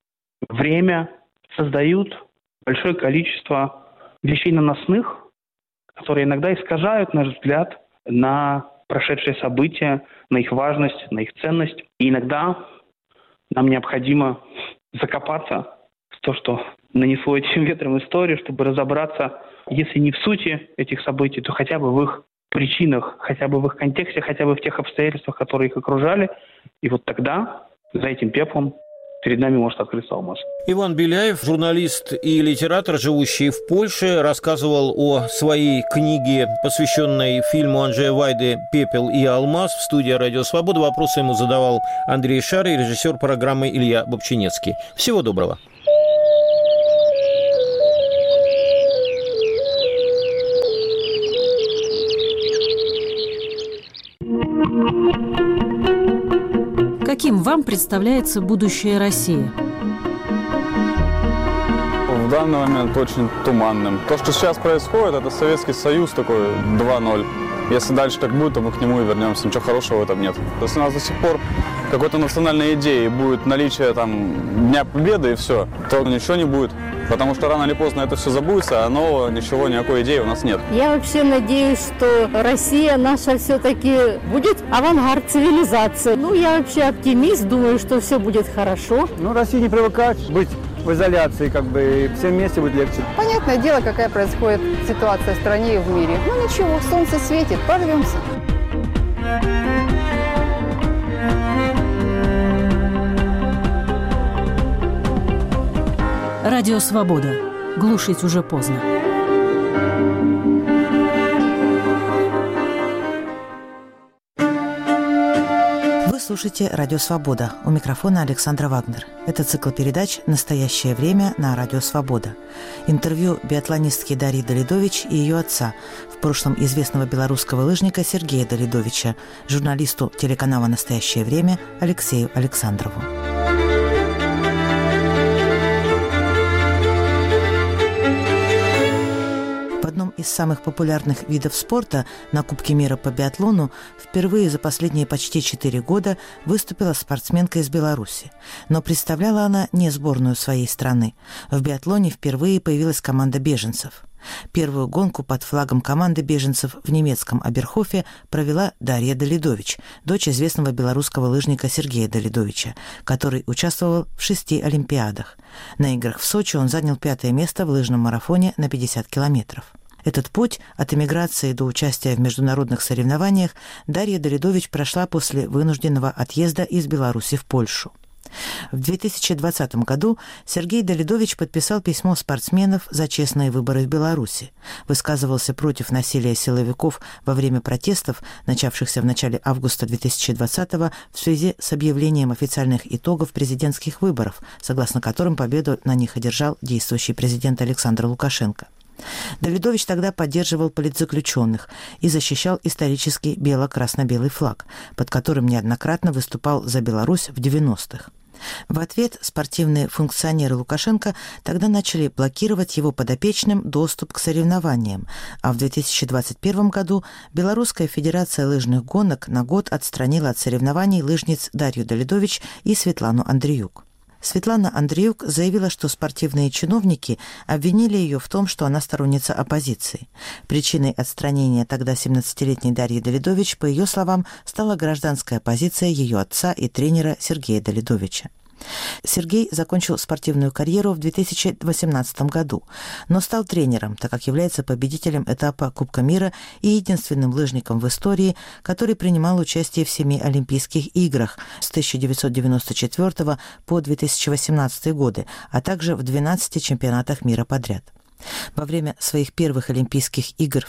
время создают большое количество вещей наносных, которые иногда искажают наш взгляд на прошедшие события, на их важность, на их ценность. И иногда нам необходимо закопаться в то, что нанесло этим ветром историю, чтобы разобраться, если не в сути этих событий, то хотя бы в их причинах, хотя бы в их контексте, хотя бы в тех обстоятельствах, которые их окружали. И вот тогда за этим пеплом перед нами может открыться алмаз. Иван Беляев, журналист и литератор, живущий в Польше, рассказывал о своей книге, посвященной фильму Анджея Вайды «Пепел и алмаз». В студии «Радио Свобода» вопросы ему задавал Андрей Шар и режиссер программы Илья Бобчинецкий. Всего доброго. Каким вам представляется будущее России? В данный момент очень туманным. То, что сейчас происходит, это Советский Союз такой 2.0. Если дальше так будет, то мы к нему и вернемся. Ничего хорошего в этом нет. Если у нас до сих пор какой-то национальной идеи будет наличие там Дня Победы и все, то ничего не будет. Потому что рано или поздно это все забудется, а нового ничего, никакой идеи у нас нет. Я вообще надеюсь, что Россия наша все-таки будет авангард цивилизации. Я вообще оптимист, думаю, что все будет хорошо. России не привыкать быть в изоляции, и всем вместе будет легче. Понятное дело, какая происходит ситуация в стране и в мире. Ничего, солнце светит, прорвемся. Радио «Свобода». Глушить уже поздно. Вы слушаете «Радио Свобода». У микрофона Александра Вагнер. Это цикл передач «Настоящее время» на Радио Свобода. Интервью биатлонистки Дарьи Давидович и ее отца, в прошлом известного белорусского лыжника Сергея Давидовича, журналисту телеканала «Настоящее время» Алексею Александрову. Из самых популярных видов спорта на Кубке мира по биатлону впервые за последние почти 4 года выступила спортсменка из Беларуси. Но представляла она не сборную своей страны. В биатлоне впервые появилась команда беженцев. Первую гонку под флагом команды беженцев в немецком Оберхофе провела Дарья Давидович, дочь известного белорусского лыжника Сергея Давидовича, который участвовал в 6 олимпиадах. На играх в Сочи он занял 5-е место в лыжном марафоне на 50 километров. Этот путь от эмиграции до участия в международных соревнованиях Дарья Давидович прошла после вынужденного отъезда из Беларуси в Польшу. В 2020 году Сергей Давидович подписал письмо спортсменов за честные выборы в Беларуси, высказывался против насилия силовиков во время протестов, начавшихся в начале августа 2020-го в связи с объявлением официальных итогов президентских выборов, согласно которым победу на них одержал действующий президент Александр Лукашенко. Давидович тогда поддерживал политзаключенных и защищал исторический бело-красно-белый флаг, под которым неоднократно выступал за Беларусь в 90-х. В ответ спортивные функционеры Лукашенко тогда начали блокировать его подопечным доступ к соревнованиям, а в 2021 году Белорусская федерация лыжных гонок на год отстранила от соревнований лыжниц Дарью Давидович и Светлану Андреюк. Светлана Андреюк заявила, что спортивные чиновники обвинили ее в том, что она сторонница оппозиции. Причиной отстранения тогда 17-летней Дарьи Давидович, по ее словам, стала гражданская позиция ее отца и тренера Сергея Давидовича. Сергей закончил спортивную карьеру в 2018 году, но стал тренером, так как является победителем этапа Кубка мира и единственным лыжником в истории, который принимал участие в 7 Олимпийских играх с 1994 по 2018 годы, а также в 12 чемпионатах мира подряд. Во время своих первых Олимпийских игр в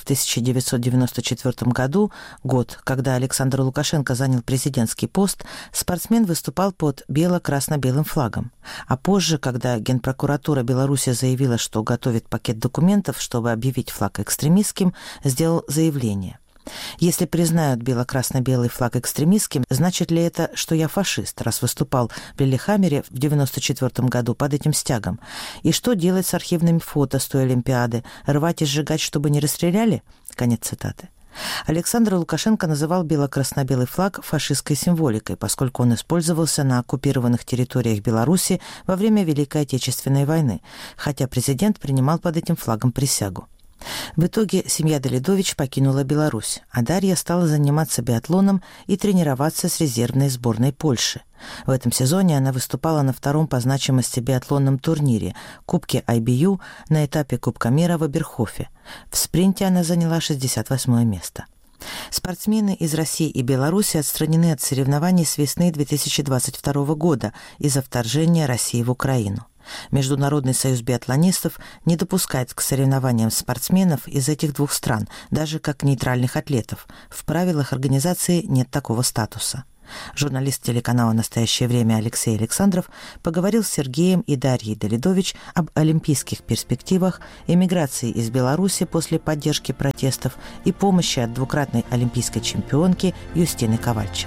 1994 году, год, когда Александр Лукашенко занял президентский пост, спортсмен выступал под бело-красно-белым флагом. А позже, когда Генпрокуратура Беларуси заявила, что готовит пакет документов, чтобы объявить флаг экстремистским, сделал заявление. Если признают бело-красно-белый флаг экстремистским, значит ли это, что я фашист, раз выступал в Лиллехаммере в 1994 году под этим стягом? И что делать с архивными фото с той Олимпиады? Рвать и сжигать, чтобы не расстреляли? Конец цитаты. Александр Лукашенко называл бело-красно-белый флаг фашистской символикой, поскольку он использовался на оккупированных территориях Беларуси во время Великой Отечественной войны, хотя президент принимал под этим флагом присягу. В итоге семья Делидович покинула Беларусь, а Дарья стала заниматься биатлоном и тренироваться с резервной сборной Польши. В этом сезоне она выступала на втором по значимости биатлонном турнире Кубке IBU на этапе Кубка мира в Оберхофе. В спринте она заняла 68-е место. Спортсмены из России и Беларуси отстранены от соревнований с весны 2022 года из-за вторжения России в Украину. Международный союз биатлонистов не допускает к соревнованиям спортсменов из этих двух стран, даже как нейтральных атлетов. В правилах организации нет такого статуса. Журналист телеканала «Настоящее время» Алексей Александров поговорил с Сергеем и Дарьей Делидович об олимпийских перспективах, эмиграции из Беларуси после поддержки протестов и помощи от двукратной олимпийской чемпионки Юстины Ковальчик.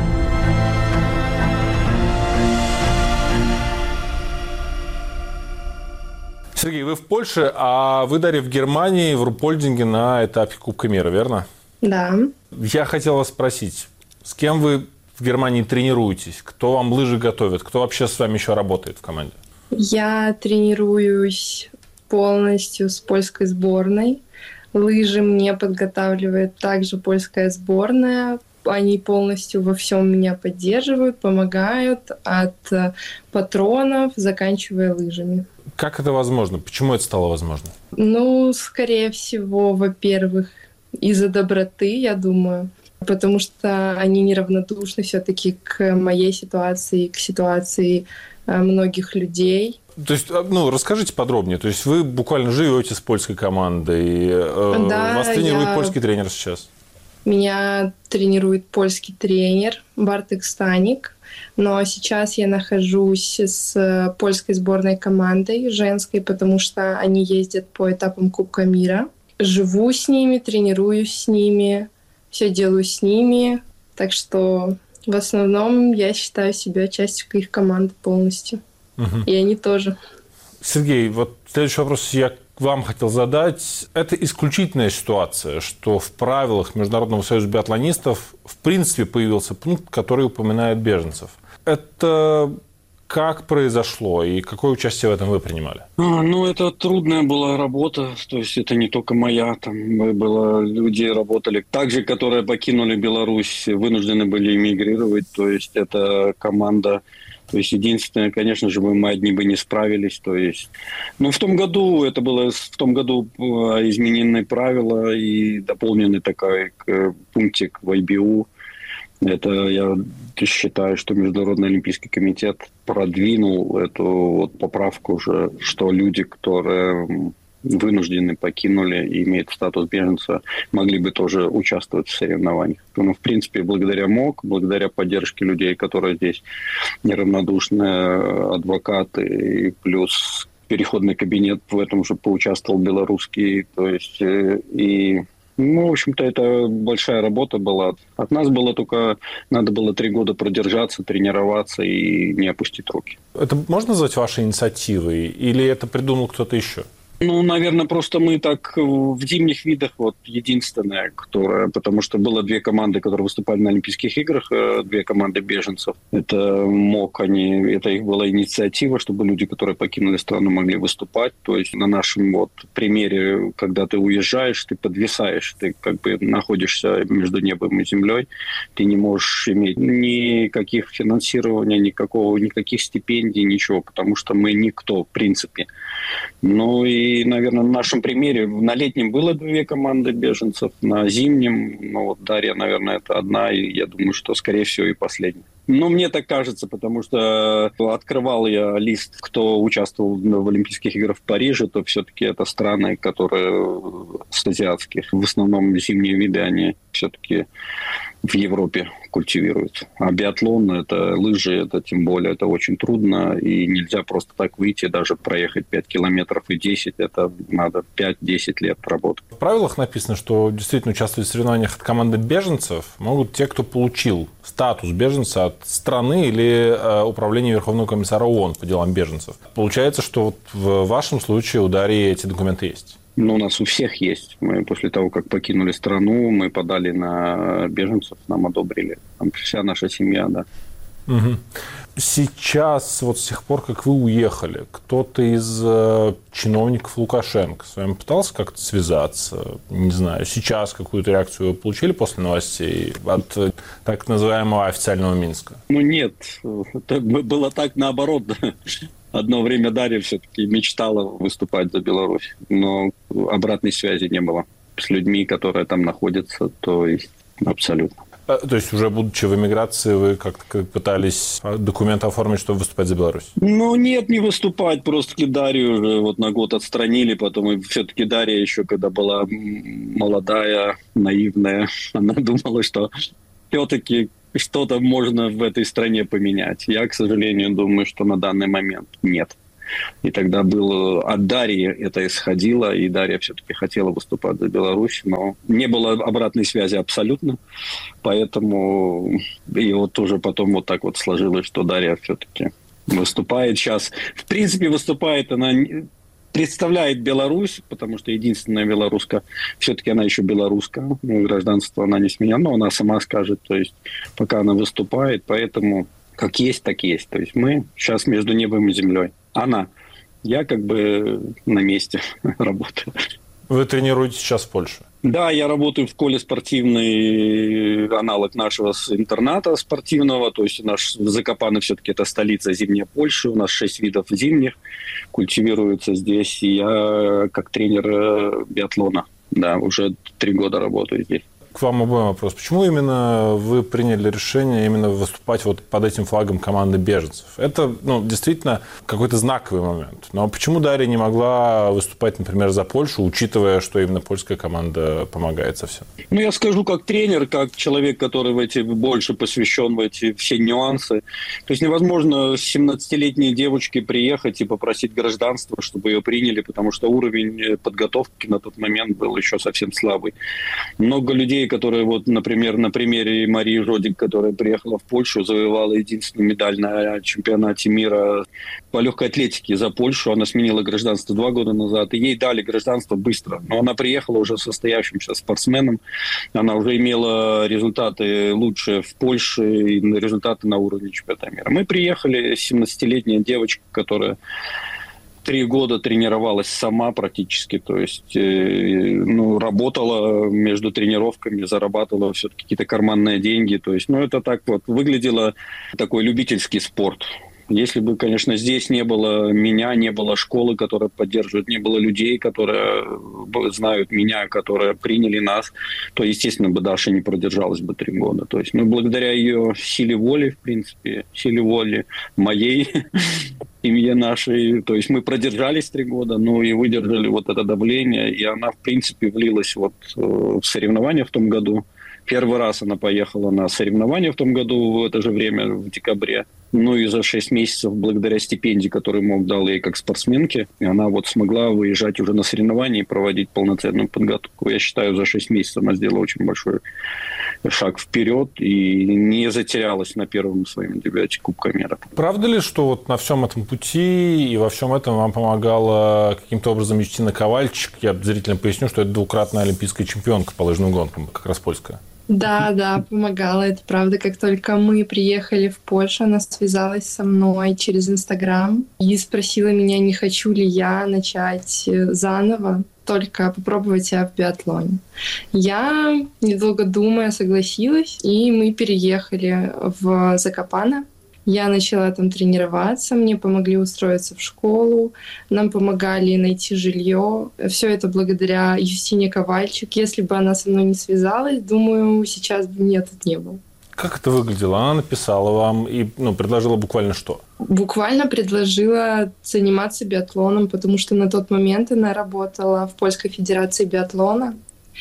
Сергей, вы в Польше, а вы, Дарья, в Германии, в Руппольдинге на этапе Кубка мира, верно? Да. Я хотел вас спросить, с кем вы в Германии тренируетесь? Кто вам лыжи готовит? Кто вообще с вами еще работает в команде? Я тренируюсь полностью с польской сборной. Лыжи мне подготавливает также польская сборная. Они полностью во всем меня поддерживают, помогают, от патронов, заканчивая лыжами. Как это возможно? Почему это стало возможно? Ну, скорее всего, во-первых, из-за доброты, я думаю, потому что они неравнодушны все-таки к моей ситуации, к ситуации многих людей. То есть, расскажите подробнее. То есть вы буквально живете с польской командой, да, вас тренирует польский тренер сейчас? Меня тренирует польский тренер Бартек Станик, но сейчас я нахожусь с польской сборной командой женской, потому что они ездят по этапам Кубка мира. Живу с ними, тренируюсь с ними, все делаю с ними, так что в основном я считаю себя частью их команды полностью. Угу. И они тоже. Сергей, вот следующий вопрос я вам хотел задать. Это исключительная ситуация, что в правилах Международного союза биатлонистов в принципе появился пункт, который упоминает беженцев. Это как произошло и какое участие в этом вы принимали? Это трудная была работа, то есть это не только моя, там было люди работали также, которые покинули Беларусь, вынуждены были эмигрировать, то есть это команда. То есть, единственное, конечно же, мы одни бы не справились. То есть, в том году изменены правила и дополнены такой пунктик в IBU. Это я считаю, что Международный олимпийский комитет продвинул эту поправку уже, что люди, которые вынуждены покинули и имеют статус беженца, могли бы тоже участвовать в соревнованиях. В принципе, благодаря МОК, благодаря поддержке людей, которые здесь неравнодушные адвокаты, и плюс переходный кабинет в этом же поучаствовал белорусский, то есть в общем-то, это большая работа была. От нас было только, надо было 3 года продержаться, тренироваться и не опустить руки. Это можно назвать вашей инициативой или это придумал кто-то еще? Наверное, просто мы так в зимних видах единственная, потому что было 2 команды, которые выступали на Олимпийских играх, 2 команды беженцев. Это МОК, это их была инициатива, чтобы люди, которые покинули страну, могли выступать. То есть на нашем примере, когда ты уезжаешь, ты подвисаешь, ты как бы находишься между небом и землей, ты не можешь иметь никаких финансирования, никаких стипендий, ничего, потому что мы никто, в принципе. И, наверное, на нашем примере на летнем было 2 команды беженцев, на зимнем, Дарья, наверное, это одна, и я думаю, что, скорее всего, и последняя. Мне так кажется, потому что открывал я лист, кто участвовал в Олимпийских играх в Париже, то все-таки это страны, которые с азиатских. В основном зимние виды, они все-таки в Европе культивируют. А биатлон, это лыжи, это тем более, это очень трудно, и нельзя просто так выйти, даже проехать 5 километров и 10, это надо 5-10 лет работать. В правилах написано, что действительно участвовать в соревнованиях от команды беженцев могут те, кто получил статус беженца от страны или управления Верховного комиссара ООН по делам беженцев. Получается, что в вашем случае у Дарьи эти документы есть? У нас у всех есть. Мы после того, как покинули страну, мы подали на беженцев, нам одобрили. Там вся наша семья, да. Угу. Сейчас, вот с тех пор, как вы уехали, кто-то из чиновников Лукашенко с вами пытался как-то связаться? Не знаю, сейчас какую-то реакцию вы получили после новостей от так называемого официального Минска? Ну нет, это было так наоборот. Одно время Дарья все-таки мечтала выступать за Беларусь, но обратной связи не было с людьми, которые там находятся, то есть абсолютно. То есть уже будучи в эмиграции, вы как-то пытались документы оформить, чтобы выступать за Беларусь? Ну нет, не выступать, просто Дарью уже вот на год отстранили, потом и все-таки Дарья еще, когда была молодая, наивная, она думала, что все-таки что-то можно в этой стране поменять. Я, к сожалению, думаю, что на данный момент нет. И тогда было от Дарьи это исходило, и Дарья все-таки хотела выступать за Беларусь, но не было обратной связи абсолютно, поэтому и вот тоже потом вот так вот сложилось, что Дарья все-таки выступает сейчас. В принципе, выступает она, представляет Беларусь, потому что единственная белоруска, все-таки она еще белоруска, гражданство она не сменяла, но она сама скажет, то есть пока она выступает, поэтому как есть, так есть. То есть мы сейчас между небом и землей. Она. Я как бы на месте работаю. Вы тренируетесь сейчас в Польше? Да, я работаю в школе спортивный аналог нашего интерната спортивного. То есть наш Закопаны все-таки это столица зимняя Польши. У нас 6 видов зимних культивируются здесь. И я как тренер биатлона. Да, уже 3 года работаю здесь. К вам обоим вопрос. Почему именно вы приняли решение именно выступать вот под этим флагом команды беженцев? Это, действительно какой-то знаковый момент. Но почему Дарья не могла выступать, например, за Польшу, учитывая, что именно польская команда помогает совсем? Ну, я скажу как тренер, как человек, который больше посвящен в эти все нюансы. То есть невозможно 17-летней девочке приехать и попросить гражданство, чтобы ее приняли, потому что уровень подготовки на тот момент был еще совсем слабый. Много людей, которые, вот, например, на примере Марии Жодик, которая приехала в Польшу, завоевала единственную медаль на чемпионате мира по легкой атлетике за Польшу. Она сменила гражданство 2 года назад, и ей дали гражданство быстро. Но она приехала уже состоявшимся спортсменом. Она уже имела результаты лучшие в Польше и результаты на уровне чемпионата мира. Мы приехали, 17-летняя девочка, которая 3 года тренировалась сама практически, то есть работала между тренировками, зарабатывала все-таки какие-то карманные деньги, то есть, это так вот выглядело, такой любительский спорт. Если бы, конечно, здесь не было меня, не было школы, которая поддерживает, не было людей, которые знают меня, которые приняли нас, то, естественно, бы Даша не продержалась бы 3 года. То есть, благодаря ее силе воли, в принципе, силе воли моей, семье нашей, то есть мы продержались 3 года, и выдержали вот это давление, и она, в принципе, влилась в соревнования в том году. Первый раз она поехала на соревнования в том году, в это же время, в декабре. И за 6 месяцев, благодаря стипендии, которую МОК дал ей как спортсменке, она вот смогла выезжать уже на соревнования и проводить полноценную подготовку. Я считаю, за 6 месяцев она сделала очень большой шаг вперед и не затерялась на первом своем дебюте Кубка мира. Правда ли, что вот на всем этом пути и во всем этом вам помогала каким-то образом Юстина Ковальчик? Я зрителям поясню, что это 2-кратная олимпийская чемпионка по лыжным гонкам, как раз польская. Да, помогала, это правда. Как только мы приехали в Польшу, она связалась со мной через Инстаграм и спросила меня, не хочу ли я начать заново, только попробовать себя в биатлоне. Я, недолго думая, согласилась, и мы переехали в Закопане. Я начала там тренироваться, мне помогли устроиться в школу, нам помогали найти жилье. Все это благодаря Юстине Ковальчик. Если бы она со мной не связалась, думаю, сейчас бы меня тут не было. Как это выглядело? Она написала вам и предложила буквально что? Буквально предложила заниматься биатлоном, потому что на тот момент она работала в Польской Федерации биатлона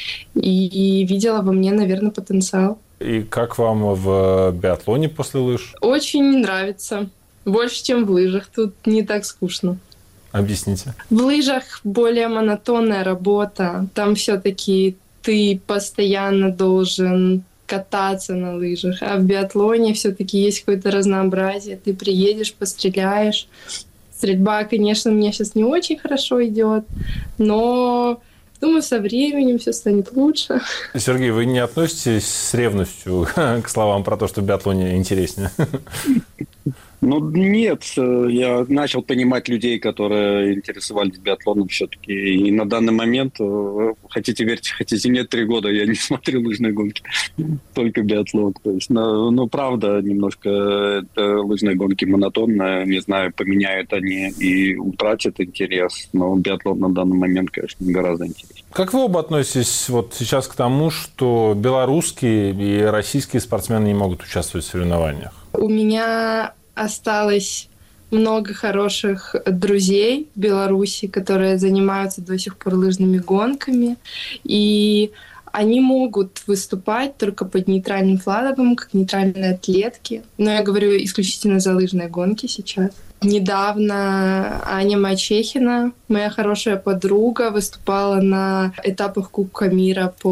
и видела во мне, наверное, потенциал. И как вам в биатлоне после лыж? Очень нравится. Больше, чем в лыжах. Тут не так скучно. Объясните. В лыжах более монотонная работа. Там все-таки ты постоянно должен кататься на лыжах. А в биатлоне все-таки есть какое-то разнообразие. Ты приедешь, постреляешь. Стрельба, конечно, мне сейчас не очень хорошо идет, но Думаю, со временем все станет лучше. Сергей, вы не относитесь с ревностью к словам про то, что в биатлоне интереснее? Ну, нет. Я начал понимать людей, которые интересовались биатлоном все-таки. И на данный момент, хотите верьте, хотите нет, 3 года я не смотрю лыжные гонки. Только биатлон. То есть, ну, правда, немножко лыжные гонки монотонные. Не знаю, поменяют они и утратят интерес. Но биатлон на данный момент, конечно, гораздо интереснее. Как вы оба относитесь вот сейчас к тому, что белорусские и российские спортсмены не могут участвовать в соревнованиях? У меня осталось много хороших друзей в Беларуси, которые занимаются до сих пор лыжными гонками. И они могут выступать только под нейтральным флагом, как нейтральные атлетки. Но я говорю исключительно за лыжные гонки сейчас. Недавно Аня Мачехина, моя хорошая подруга, выступала на этапах Кубка мира по